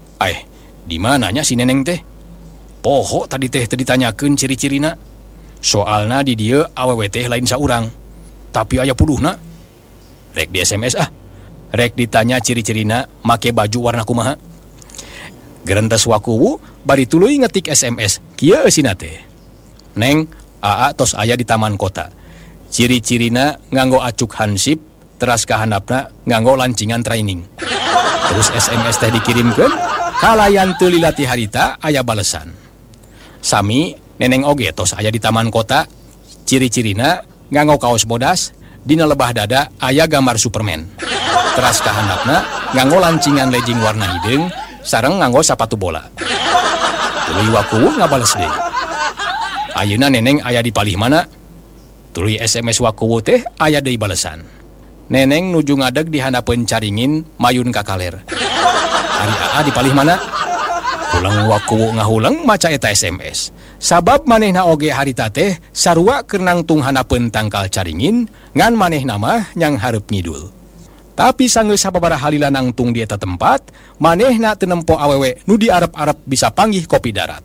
Di mananya si Neneng teh? Poho tadi teh teu ditanyakeun ciri-cirina. Soalna di dieu awewe teh lain saurang. Tapi aya puduhna. Rek di SMS Rek ditanya ciri-cirina make baju warna kumaha. Gerentes wakuwu bari tuluy ngetik SMS kieu eusina teh. Neng, AA tos aya di taman kota. Ciri-cirina nganggo acuk hansip, teras kahandapna nganggo lancingan training. Terus SMS teh dikirimkeun, kalayan teu lila ti harita aya balesan. Sami Neneng oge tos aya di taman kota. Ciri-cirina nganggo kaos bodas, dina lebah dada aya gambar Superman. Teras kahandapna nganggo lancingan legging warna hideung sareng nganggo sepatu bola. Tuluy wakuwu ngabales deui. Ayeuna Neneng aya di palih mana? Tuluy SMS wakuwu teh aya deui balesan. Neneng nuju ngadeg di handapeun caringin mayun ka kaler. Ari AA di palih mana? Ulang wakuwu ngahuleng maca eta SMS. Sabab manehna oge harita teh sarua keur nangtung handapeun tangkal caringin ngan manehna mah nyang hareup ngidul. Tapi sanggeus sababaraha halila nangtung di eta tempat, manehna teu nempo awewe nu diarep-arep bisa panggih kopi darat.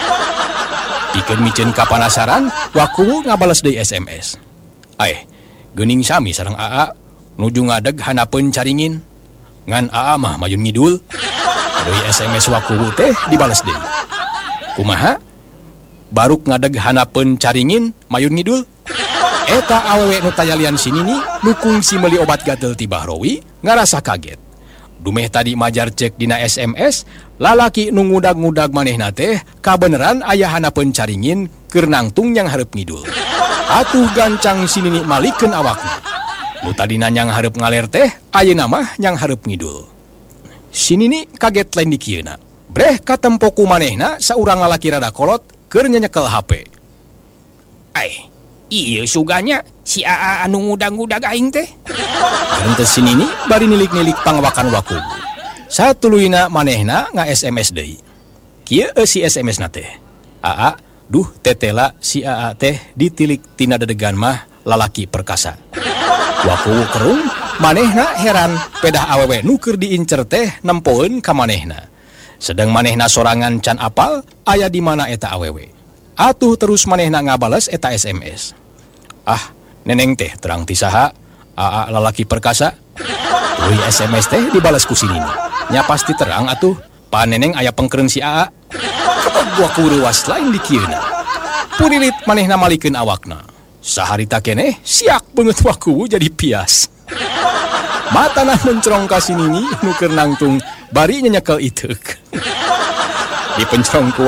Pikeun miceun kapanasaran, wakuwu ngabales deui SMS. Geuning sami sareng AA nuju ngadeg handapeun caringin. Ngan AA mah mayun ngidul. Deui SMS wakuwu teh dibales deui. Kumaha? Baruk ngadeg handapeun caringin mayun ngidul. Eta awewe nu tayalian sinini nu kungsi meuli obat gatel ti Bahrowi ngarasa kaget. Dumeh tadi majar cek dina SMS, lalaki nu ngudag-ngudag manehna teh kabeneran aya handapeun caringin keur nangtung nyang hareup ngidul. Atuh gancang sinini malikeun awakna. Nu tadina nyang hareup ngaler teh ayeuna mah nyang hareup ngidul. Sinini kaget lain di kieuna. Breh katempo ku manehna saurang lalaki rada kolot keur nyenyekel HP. Iya suganya si AA anu ngudag-ngudag aing teh. Gerentes sinini bari nilik-nilik pangawakan wakuwu. Satuluyna manehna nga-SMS deui. Kieu si SMS-na teh. AA, duh tetela si AA teh ditilik tina dedegan mah lalaki perkasa. Wakuwu kerung, manehna heran pedah awewe nu keur diincer teh nempoeun ka manehna. Sedang manehna sorangan can apal aya di mana eta awewe. Atuh terus manehna ngabales eta SMS. Neneng teh terang ti saha? AA lalaki perkasa. Tuluy SMS teh dibales ku sinini. Nya pasti terang atuh. Pa Neneng aya pengkereun si AA. Wakuwu reuwas lain di kieuna. Punilit manehna malikeun awakna. Saharita keneh siak banget waku jadi pias. Matana mencerong ka si Nini nu keur nangtung bari nyekel iteuk. Dipencerong ku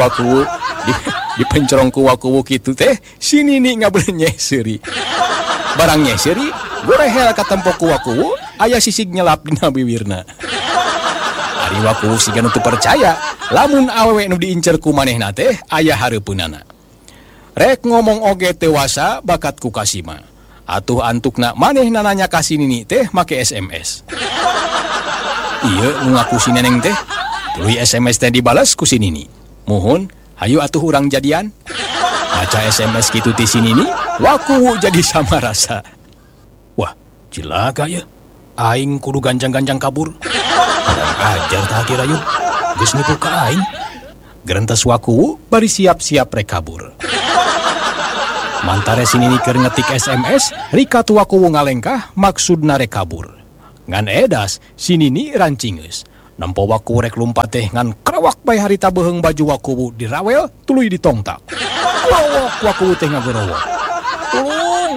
waku kitu teh si Nini ngabeuleuh seuri. Barang seuri gorehel ka tempo ku waku aya sisig nyelap dina bibirna. Ari waku siga nu teu percaya lamun awewe nu diincer ku manehna teh aya hareupeunana. Rek ngomong oge tewasa bakat ku kasima. Atuh antukna manehna nanya ka si Nini teh make SMS. Ieu nu ngaku si Neneng teh tuluy SMS teh dibales ku si Nini. Mohon hayu atuh urang jadian. Baca SMS kitu ti si Nini waku jadi sama rasa. Wah, cilaga ya. Aing kudu ganjang-ganjang kabur. Kurang ajar tah kira yuk. Geus nipu ka aing. Gerentas waku bari siap-siap rek kabur. Mantare si Nini keur ngetik SMS, rika tu waku ngalengkah maksudna rek kabur. Ngan edas si Nini rancingeus. Nempo waku rek lumpat teh ngan krawak bae harita beheung baju waku dirawel tuluy ditongtak. Lowok waku teh ngagorowok. Tolong!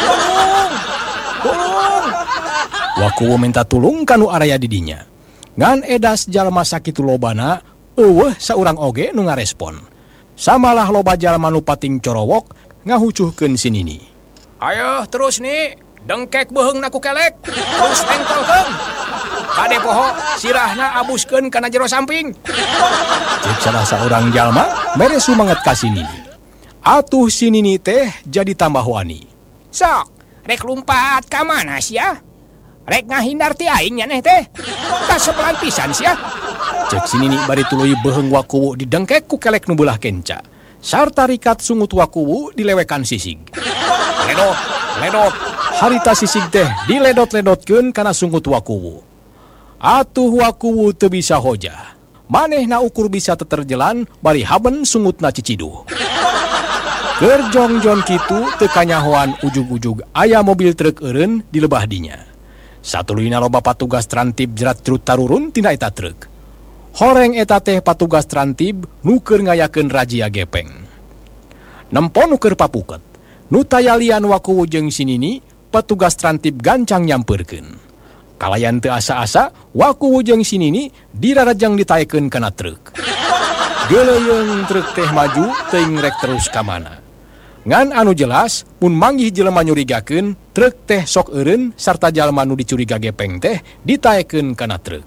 Waku minta tulung kanu araya didinya. Ngan edas jalma sakitu lobana, eueuh saurang oge nu ngarespon. Samalah loba jalma nu pating corowok ngahucuhkeun si Nini. Ayo terus nih, dengkek beheungna ku kelek. Terus tengkolkeun. Kade poho sirahna abuskeun kana jero samping. Cek salah saurang jalma mere sumanget ka si Nini. Atuh si Nini teh jadi tambah wani. Sok, rek lumpat ka mana sia? Rek ngahindar ti aing nyaneh teh. Kasepelan pisan sia. Cek si Nini bari tuluy beheung wakuwu didengkek ku kelek nu beulah kenca. Sarta rikat sungut wakuwu dilewekan sisig. Ledot. Harita sisig teh diledot-ledotkeun kana sungut wakuwu. Atuh wakuwu teu bisa hoja. Manehna ukur bisa teterjelan bari haben sungutna ciciduh. Keur jongjon kitu teu kanyahoan ujug-ujug aya mobil truk eureun di lebah dinya. Satuluyna loba patugas Trantib jerat curut tarurun tina eta truk. Horeng eta teh patugas Trantib nu keur ngayakeun razia gepeng. Nempo nu keur papuket, nu tayalian wakuwu jeung si Nini, petugas Trantib gancang nyampeurkeun. Kalayan teu asa-asa, wakuwu jeung si Nini dirarajang ditaekeun kana truk. Geuleung truk teh maju teuing rek terus ka mana. Ngan anu jelas, mun manggih jelema nyurigakeun, truk teh sok eureun sarta jalma nu dicuriga gepeng teh ditaekeun kana truk.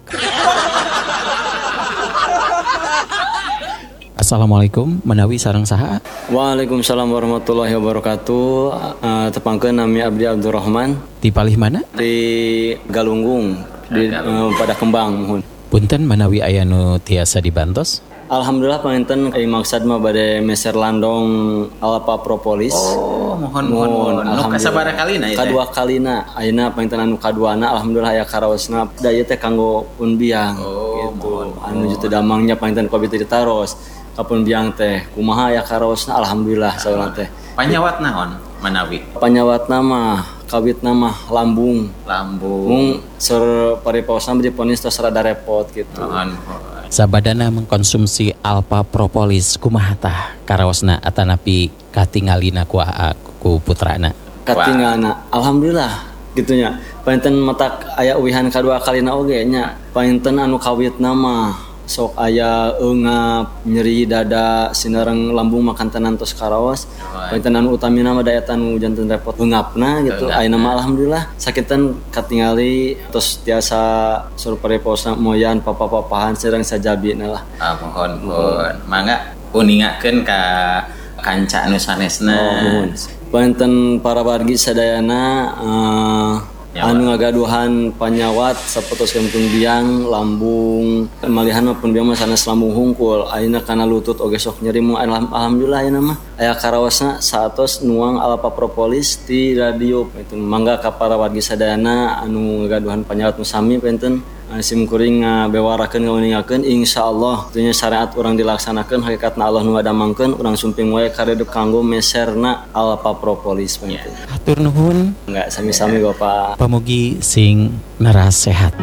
Assalamualaikum, menawi sareng saha? Waalaikumsalam warahmatullahi wabarakatuh. Tepangkeun nami Abdi Abdurrahman. Di palih mana? Di Galunggung, di pada Kembang mohon. Punten menawi aya nu tiasa dibantos? Alhamdulillah panginten maksud mah bade meser landong Alpa Propolis. Oh, mohon. Anu kasabaraha kalina ieu? Kadua kalina. Ayeuna panginten anu kaduana alhamdulillah aya karaosna da ieu teh kanggo unbiang gitu. Anu teu damangnya panginten kobi teh ditaros. Kapun biang teh kumaha aya karaosna alhamdulillah saurang teh. Panyawat naon manawi? Panyawatna mah kawitna mah lambung. Mung sur pariposna diponis tos rada repot gitu. Sabadana mengkonsumsi Alpa Propolis kumaha tah karaosna atanapi katingalina ku putrana? Katingalna alhamdulillah gitunya. Panten matak aya uwihan kadua kalina oge nya. Panten anu kawitna mah sok aya eungap, nyeri dada, sinareng lambung makan tenan tos karaos. Panten anu utamina mah daya tanu janten repot eungapna gitu. Ayeuna mah alhamdulillah sakitan katingali tos tiasa sur pareposna moyan papa-papahan sareng sajabina lah. Mohon. Mangga uningakeun ka kanca anu sanesna. Panten para wargi sadayana anu ngagaduhan panyawat sapotos kempung biang lambung malihan maupun biang mah sanes lambung hungkul ayeuna kana lutut oge sok nyeri mung alhamdulillah ayeuna mah aya karaosna saetos nuang Alpa Propolis ti radio itu mangga ka para wargi sadayana anu ngagaduhan panyawat nu sami penten sim kuring bewarakeun ngauningakeun insyaallah dunya syariat urang dilaksanakeun hakikatna Allah nu ngadamangkeun urang sumping wae karedep kanggo meserna Alpa Propolis penten. Hatur nuhun. Enggak sami-sami Bapak. Pamugi sing neras sehat.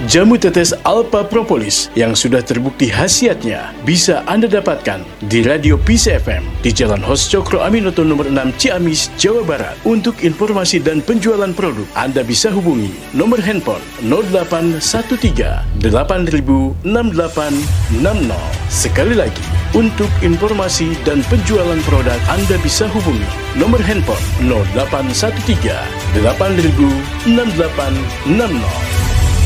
Jamu tetes Alpha Propolis yang sudah terbukti khasiatnya bisa Anda dapatkan di Radio Peace FM di Jalan Hos Cokro Aminoto nomor 6 Ciamis, Jawa Barat. Untuk informasi dan penjualan produk, Anda bisa hubungi nomor handphone 0813 8000 6860. Sekali lagi, untuk informasi dan penjualan produk, Anda bisa hubungi nomor handphone 0813 8000 6860.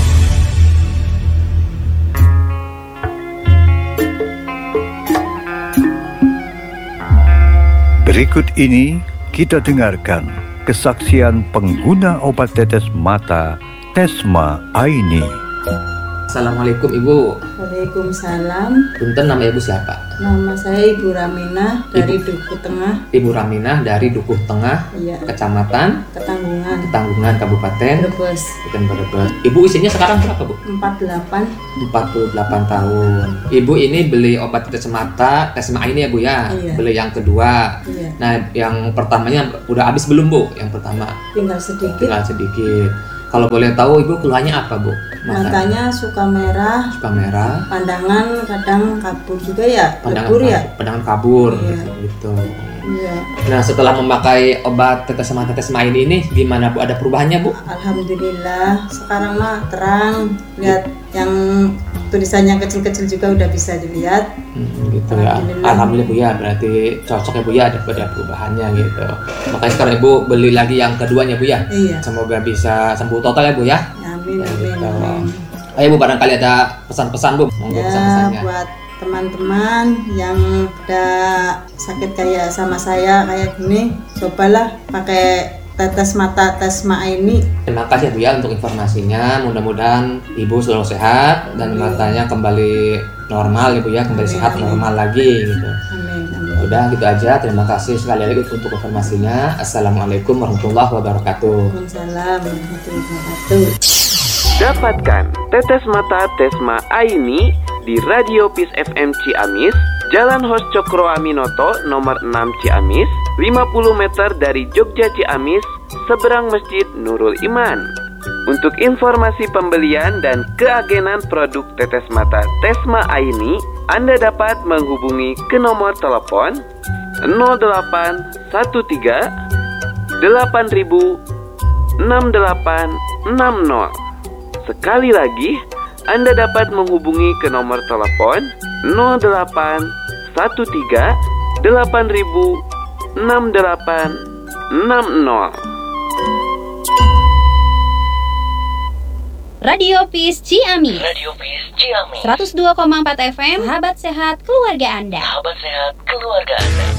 Berikut ini kita dengarkan kesaksian pengguna obat tetes mata Tesma Aini. Assalamualaikum Ibu. Waalaikumsalam. Punten, nama Ibu siapa? Nama saya Ibu Raminah dari Dukuh Tengah. Ibu Raminah dari Dukuh Tengah, Iya. Kecamatan Ketanggungan, Kabupaten Brebes. Brebes. Ibu usianya sekarang berapa, Bu? 48. 48 tahun. Ibu ini beli obat tetes mata Tesma Aini ya, Bu ya? Iya. Beli yang kedua. Iya. Nah, yang pertamanya udah habis belum, Bu? Yang pertama? Tinggal sedikit. Kalau boleh tahu Ibu keluhannya apa, Bu? Matanya suka merah. Pandangan kadang kabur juga ya. Pandangan kabur. Iya. Gitu. Iya. Nah, setelah memakai obat tetes mata Tesma Aini ini gimana, Bu? Ada perubahannya, Bu? Alhamdulillah. Sekarang mah terang. Lihat yang tulisannya kecil-kecil juga udah bisa dilihat. Gitu ya. Alhamdulillah, Bu ya. Berarti cocok ya, Bu ya, ada perubahannya gitu. Makanya sekarang Ibu beli lagi yang keduanya, Bu ya. Iya. Semoga bisa sembuh total ya, Bu ya. Amin. Ayo, Bu, barangkali ada pesan-pesan, Bu. Monggo pesan-pesannya. Buat teman-teman yang udah sakit kayak sama saya kayak gini, cobalah pakai tetes mata Tesma Aini. Terima kasih, Bu ya, untuk informasinya. Mudah-mudahan Ibu selalu sehat dan matanya kembali normal, Ibu ya, kembali sehat normal lagi gitu. Amin. Udah gitu aja. Terima kasih sekali lagi untuk informasinya. Assalamualaikum warahmatullahi wabarakatuh. Waalaikumsalam warahmatullahi wabarakatuh. Dapatkan tetes mata Tesma Aini di Radio Peace FM Ciamis, Jalan Hos Cokro Aminoto nomor 6 Ciamis, 50 meter dari Jogja Ciamis, seberang Masjid Nurul Iman. Untuk informasi pembelian dan keagenan produk tetes mata Tesma Aini, Anda dapat menghubungi ke nomor telepon 0813 8000 6860. Sekali lagi, Anda dapat menghubungi ke nomor telepon 0813 8000 6860. Radio Peace Ciamis. 102,4 FM. Sahabat sehat keluarga Anda. Sahabat sehat keluarga Anda.